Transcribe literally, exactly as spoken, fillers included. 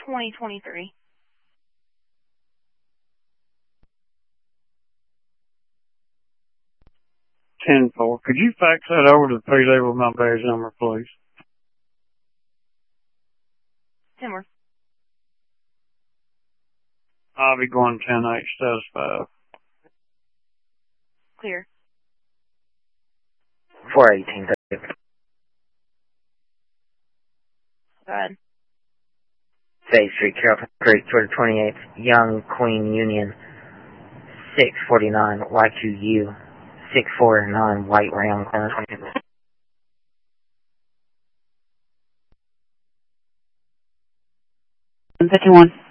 twenty twenty-three. ten four. Could you fax that over to the P D with my badge number, please? ten four. I'll be going ten eight, status five. Clear. four eighteen. Go ahead. Bay Street, Carrollton Creek, Georgia twenty-eighth, Young Queen Union, six forty-nine, Y Q U, six forty-nine, White Ram, corner twenty-two. fifty-one.